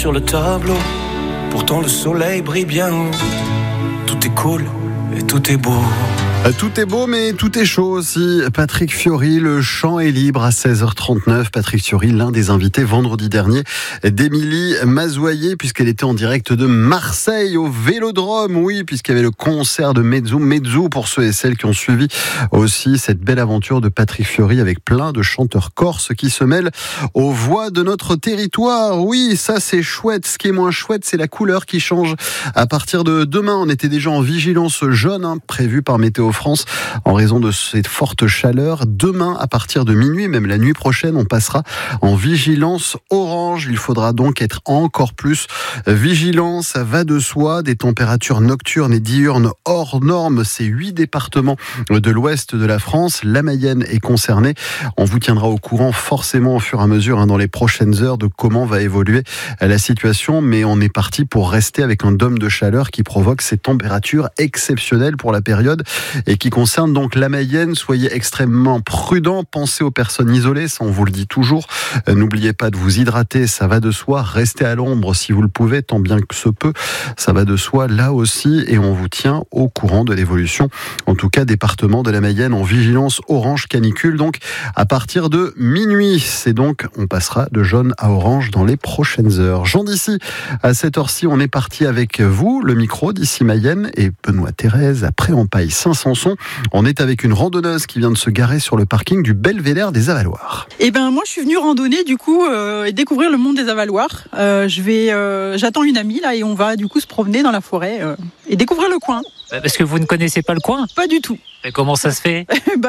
sur le tableau. Pourtant le soleil brille bien haut. Tout est cool et tout est beau. Tout est beau, mais tout est chaud aussi. Patrick Fiori, le chant est libre à 16h39. Patrick Fiori, l'un des invités vendredi dernier d'Émilie Mazoyer, puisqu'elle était en direct de Marseille au Vélodrome. Oui, puisqu'il y avait le concert de Mezzo pour ceux et celles qui ont suivi aussi cette belle aventure de Patrick Fiori avec plein de chanteurs corses qui se mêlent aux voix de notre territoire. Oui, ça c'est chouette. Ce qui est moins chouette, c'est la couleur qui change. À partir de demain, on était déjà en vigilance jaune, prévue par Météo France en raison de cette forte chaleur. Demain, à partir de minuit, même la nuit prochaine, on passera en vigilance orange. Il faudra donc être encore plus vigilant. Ça va de soi. Des températures nocturnes et diurnes hors normes. Ces 8 départements de l'ouest de la France. La Mayenne est concernée. On vous tiendra au courant forcément au fur et à mesure dans les prochaines heures de comment va évoluer la situation. Mais on est parti pour rester avec un dôme de chaleur qui provoque ces températures exceptionnelles pour la période et qui concerne donc la Mayenne. Soyez extrêmement prudents, pensez aux personnes isolées, ça on vous le dit toujours. N'oubliez pas de vous hydrater, ça va de soi. Restez à l'ombre si vous le pouvez, tant bien que se peut, ça va de soi là aussi. Et on vous tient au courant de l'évolution, en tout cas département de la Mayenne en vigilance orange canicule, donc à partir de minuit. C'est donc, on passera de jaune à orange dans les prochaines heures. Jean d'ici, à cette heure-ci, on est parti avec vous, le micro d'ici Mayenne, et Benoît Thérèse, après en paille Saint-Sanson. On est avec une randonneuse qui vient de se garer sur le parking du Belvédère des Avaloirs. Eh ben moi je suis venue randonner du coup et découvrir le monde des Avaloirs. J'attends une amie là et on va du coup se promener dans la forêt et découvrir le coin. Parce que vous ne connaissez pas le coin ? Pas du tout. Mais comment ça se fait ?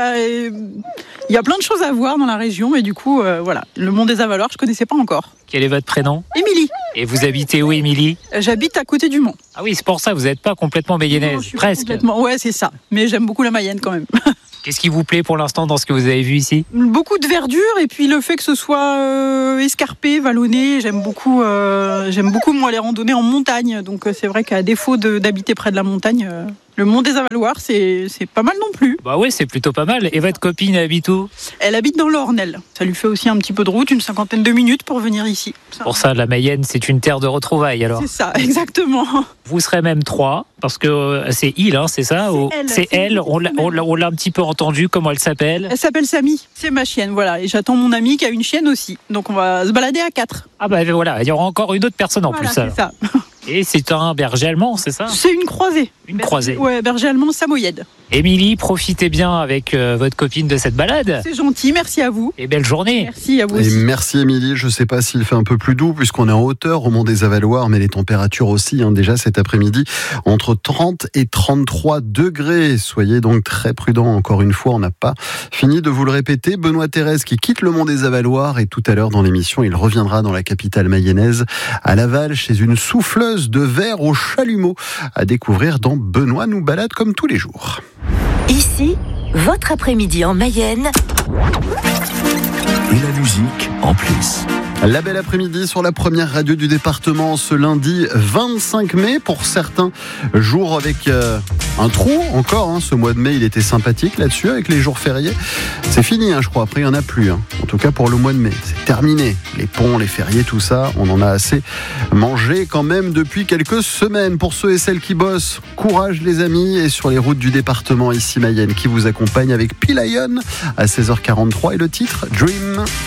Il y a plein de choses à voir dans la région et du coup voilà, le monde des Avaloirs je connaissais pas encore. Quel est votre prénom ? Émilie. Et vous habitez où, Émilie ? J'habite à côté du Mans. Ah oui, c'est pour ça, vous n'êtes pas complètement mayonnaise, presque. Ouais, c'est ça. Mais j'aime beaucoup la Mayenne quand même. Qu'est-ce qui vous plaît pour l'instant dans ce que vous avez vu ici ? Beaucoup de verdure et puis le fait que ce soit escarpé, vallonné. J'aime beaucoup moi les randonnées en montagne. Donc c'est vrai qu'à défaut d'habiter près de la montagne, le Mont des Avaloirs c'est pas mal non plus. Bah oui, c'est plutôt pas mal. Et votre copine habite où ? Elle habite dans l'Ornel. Ça lui fait aussi un petit peu de route, une 50aine de minutes pour venir ici. Pour ça, la Mayenne, c'est une terre de retrouvailles alors. C'est ça, exactement. Vous serez même 3, parce que c'est il, c'est ça ? C'est elle. On l'a un petit peu entendu. Comment elle s'appelle ? Elle s'appelle Samy. C'est ma chienne, voilà. Et j'attends mon ami qui a une chienne aussi. Donc on va se balader à 4. Ah bah voilà, il y aura encore une autre personne en plus. C'est ça. Et c'est un berger allemand, c'est ça ? C'est une croisée. Une croisée. Ouais, berger allemand samoyède. Émilie, profitez bien avec votre copine de cette balade. C'est gentil, merci à vous. Et belle journée. Merci à vous aussi. Et merci Émilie, je ne sais pas s'il fait un peu plus doux puisqu'on est en hauteur au Mont des Avaloirs, mais les températures aussi, déjà cet après-midi, entre 30 et 33 degrés. Soyez donc très prudents, encore une fois, on n'a pas fini de vous le répéter. Benoît Thérèse qui quitte le Mont des Avaloirs et tout à l'heure dans l'émission, il reviendra dans la capitale mayonnaise, à Laval, chez une souffleuse de verre au chalumeau, à découvrir dans Benoît nous balade comme tous les jours. Ici, votre après-midi en Mayenne. Et la musique en plus. La belle après-midi sur la première radio du département ce lundi 25 mai. Pour certains, jour avec un trou encore. Ce mois de mai, il était sympathique là-dessus avec les jours fériés. C'est fini, je crois. Après, il n'y en a plus. En tout cas, pour le mois de mai, c'est terminé. Les ponts, les fériés, tout ça, on en a assez mangé quand même depuis quelques semaines. Pour ceux et celles qui bossent, courage les amis. Et sur les routes du département ici Mayenne qui vous accompagne avec Pilayon à 16h43 et le titre Dream.